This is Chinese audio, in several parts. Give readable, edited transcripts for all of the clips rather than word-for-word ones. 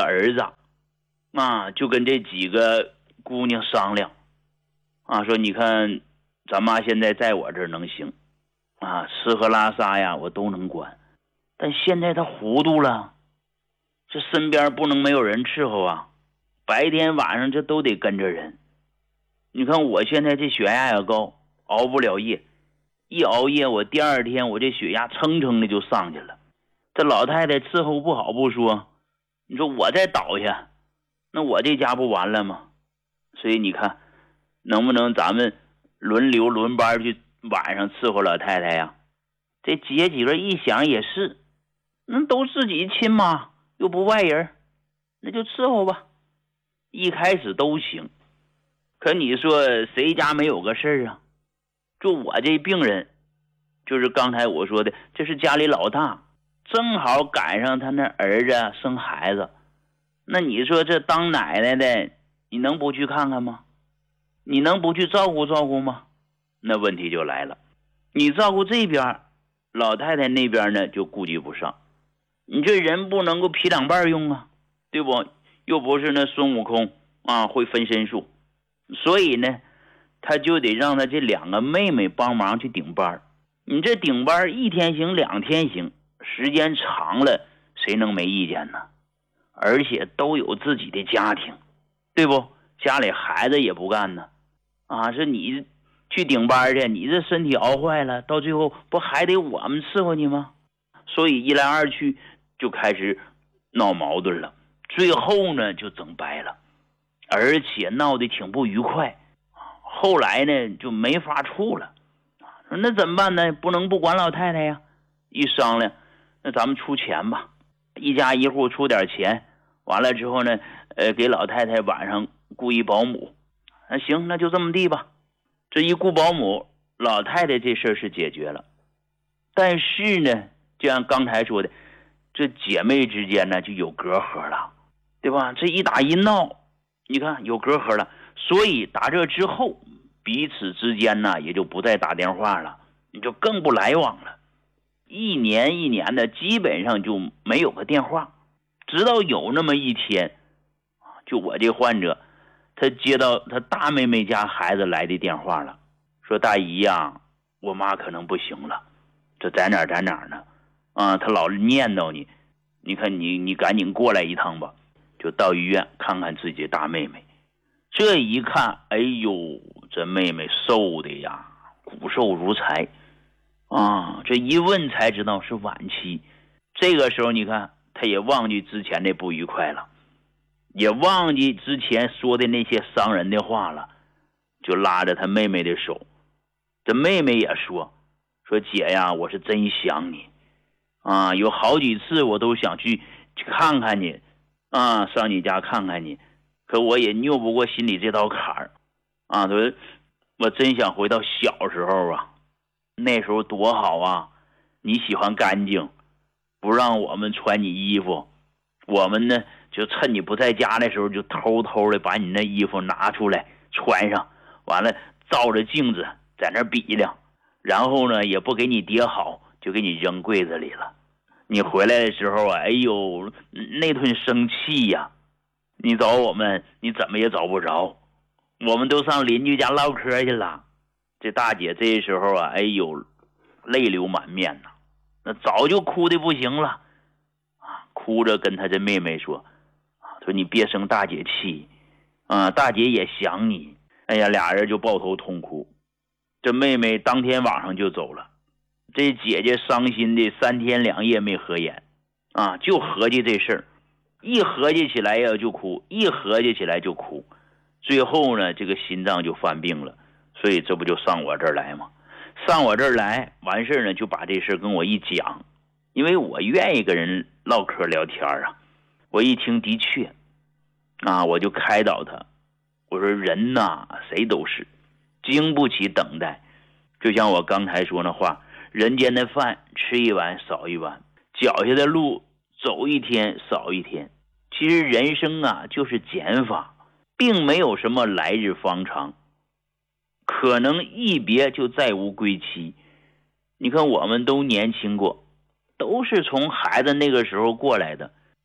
儿子就跟这几个姑娘商量说你看咱妈现在在我这儿能行吃喝拉撒呀我都能管，但现在她糊涂了，这身边不能没有人伺候白天晚上这都得跟着人。你看我现在这血压也高，熬不了夜，一熬夜我第二天我这血压蹭蹭的就上去了。这老太太伺候不好不说，你说我再倒下，那我这家不完了吗？所以你看能不能咱们轮班去晚上伺候老太太呀？这姐几个一想也是，那都自己亲妈又不外人，那就伺候吧。一开始都行，可你说谁家没有个事儿就我这病人，就是刚才我说的，这是家里老大，正好赶上他那儿子生孩子，那你说这当奶奶的你能不去看看吗？你能不去照顾照顾吗？那问题就来了，你照顾这边，老太太那边呢就顾及不上，你这人不能够劈两半用对不？又不是那孙悟空会分身术，所以呢他就得让他这两个妹妹帮忙去顶班。你这顶班一天行两天行，时间长了谁能没意见呢？而且都有自己的家庭，对不？家里孩子也不干呢是你去顶班去，你这身体熬坏了，到最后不还得我们伺候你吗？所以一来二去就开始闹矛盾了，最后呢就整掰了，而且闹得挺不愉快。后来呢就没法处了，那怎么办呢？不能不管老太太呀。一商量，那咱们出钱吧，一家一户出点钱，完了之后呢给老太太晚上雇一保姆。行，那就这么地吧。这一雇保姆，老太太这事儿是解决了，但是呢就像刚才说的，这姐妹之间呢就有隔阂了，对吧？这一打一闹，你看有隔阂了，所以打这之后彼此之间呢也就不再打电话了，你就更不来往了，一年一年的基本上就没有个电话。直到有那么一天，就我这患者他接到他大妹妹家孩子来的电话了，说大姨呀我妈可能不行了，这在哪呢他老念叨你，你看你赶紧过来一趟吧，就到医院看看自己的大妹妹。这一看，哎呦，这妹妹瘦的呀骨瘦如柴这一问才知道是晚期。这个时候你看他也忘记之前的不愉快了，也忘记之前说的那些伤人的话了，就拉着他妹妹的手。这妹妹也说姐呀，我是真想你有好几次我都想去看看你上你家看看你，可我也拗不过心里这道坎儿说我真想回到小时候那时候多好你喜欢干净，不让我们穿你衣服，我们呢就趁你不在家的时候就偷偷的把你那衣服拿出来穿上，完了照着镜子在那比量，然后呢也不给你叠好，就给你扔柜子里了。你回来的时候哎呦那顿生气呀，你找我们你怎么也找不着，我们都上邻居家唠嗑去了。这大姐这时候哎呦泪流满面那早就哭得不行了哭着跟她这妹妹说你别生大姐气大姐也想你。哎呀，俩人就抱头痛哭。这妹妹当天晚上就走了，这姐姐伤心的3天2夜没合眼就合计这事儿，一合计起来呀就哭，一合计起来就哭，最后呢这个心脏就犯病了，所以这不就上我这儿来吗？上我这儿来完事儿呢就把这事儿跟我一讲，因为我愿意跟人唠嗑聊天我一听的确我就开导他，我说人谁都是经不起等待，就像我刚才说那话，人间的饭吃一碗少一碗，脚下的路走一天少一天。其实人生就是减法，并没有什么来日方长，可能一别就再无归期。你看我们都年轻过，都是从孩子那个时候过来的，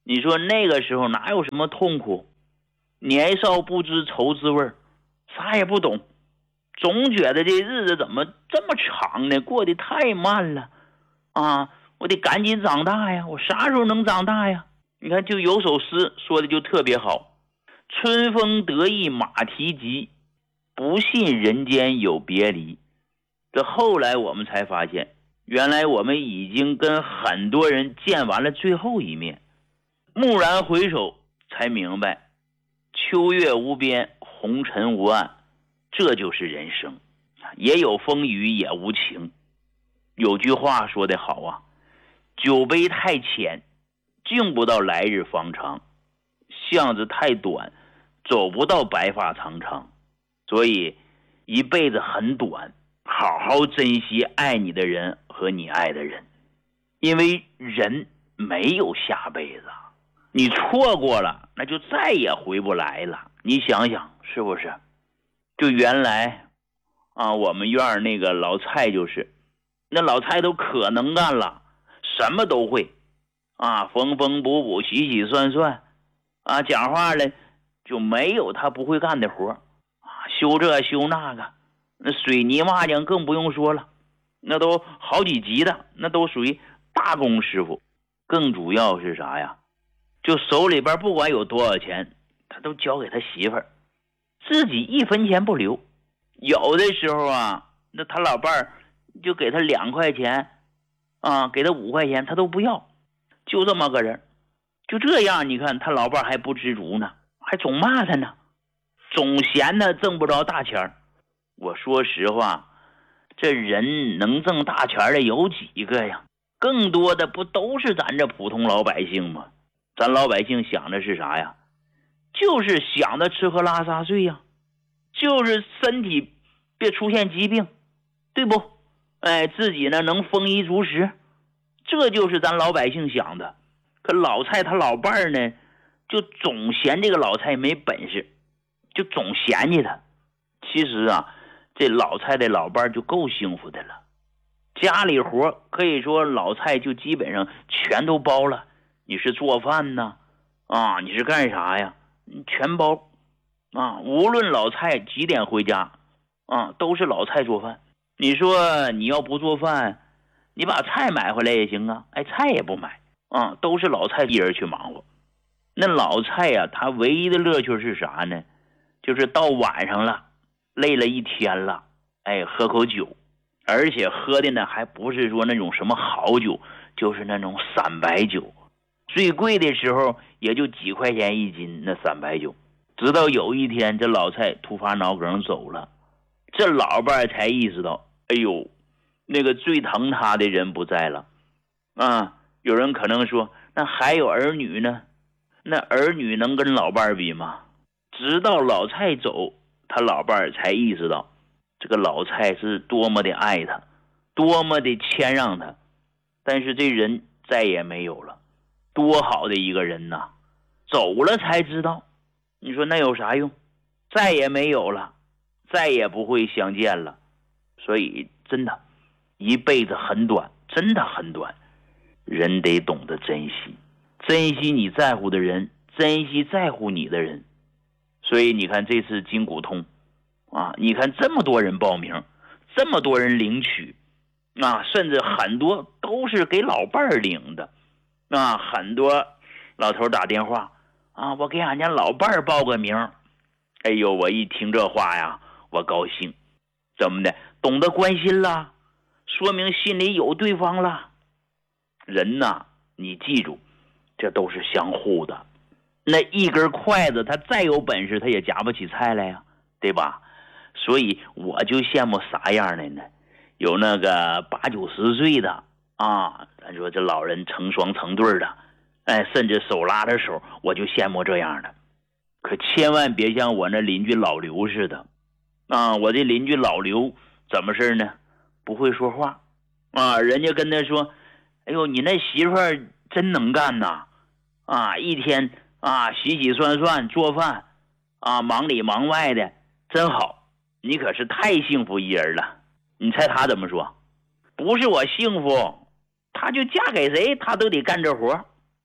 你说那个时候哪有什么痛苦？年少不知愁滋味，啥也不懂，总觉得这日子怎么这么长呢？过得太慢了啊！我得赶紧长大呀！我啥时候能长大呀？你看，就有首诗说的就特别好：春风得意马蹄疾，不信人间有别离。这后来我们才发现，原来我们已经跟很多人见完了最后一面。蓦然回首，才明白，秋月无边，红尘无岸，这就是人生。也有风雨，也无情。有句话说得好啊，酒杯太浅，敬不到来日方长；巷子太短，走不到白发苍苍。所以一辈子很短，好好珍惜爱你的人和你爱的人，因为人没有下辈子，你错过了那就再也回不来了。你想想是不是？就原来我们院那个老蔡就是，那老蔡都可能干了，什么都会缝缝补补洗洗涮涮讲话了就没有他不会干的活修这修那个，那水泥抹匠更不用说了，那都好几级的，那都属于大工师傅。更主要是啥呀？就手里边不管有多少钱，他都交给他媳妇儿，自己一分钱不留。有的时候那他老伴儿就给他2块钱给他5块钱，他都不要，就这么个人。就这样，你看他老伴儿还不知足呢，还总骂他呢，总嫌他挣不着大钱。我说实话，这人能挣大钱的有几个呀？更多的不都是咱这普通老百姓吗？咱老百姓想的是啥呀？就是想的吃喝拉撒睡呀，就是身体别出现疾病，对不？自己呢能丰衣足食，这就是咱老百姓想的。可老蔡他老伴儿呢，就总嫌这个老蔡没本事，就总嫌弃他。其实这老蔡的老伴儿就够幸福的了，家里活可以说老蔡就基本上全都包了。你是做饭呢你是干啥呀？全包无论老蔡几点回家都是老蔡做饭。你说你要不做饭，你把菜买回来也行菜也不买都是老蔡一人去忙活。那老蔡他唯一的乐趣是啥呢？就是到晚上了，累了一天了，喝口酒，而且喝的呢还不是说那种什么好酒，就是那种散白酒，最贵的时候也就几块钱一斤那散白酒。直到有一天这老蔡突发脑梗走了，这老伴才意识到，那个最疼他的人不在了有人可能说，那还有儿女呢？那儿女能跟老伴比吗？直到老蔡走，他老伴才意识到，这个老蔡是多么的爱他，多么的谦让他。但是这人再也没有了，多好的一个人呐！走了才知道，你说那有啥用？再也没有了，再也不会相见了。所以真的一辈子很短，真的很短，人得懂得珍惜，珍惜你在乎的人，珍惜在乎你的人。所以你看这次筋骨通你看这么多人报名，这么多人领取甚至很多都是给老伴儿领的很多老头打电话我给俺家老伴儿报个名。我一听这话呀，我高兴。怎么的？懂得关心了，说明心里有对方了。人你记住，这都是相互的。那一根筷子他再有本事他也夹不起菜来呀，对吧？所以我就羡慕啥样的呢？有那个80、90岁的咱说这老人成双成对的，甚至手拉着手，我就羡慕这样的。可千万别像我那邻居老刘似的我这邻居老刘怎么事呢？不会说话人家跟他说，你那媳妇儿真能干呐一天洗洗涮涮做饭忙里忙外的真好，你可是太幸福一人了。你猜他怎么说？不是我幸福，他就嫁给谁他都得干这活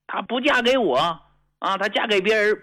她不嫁给我啊，她嫁给别人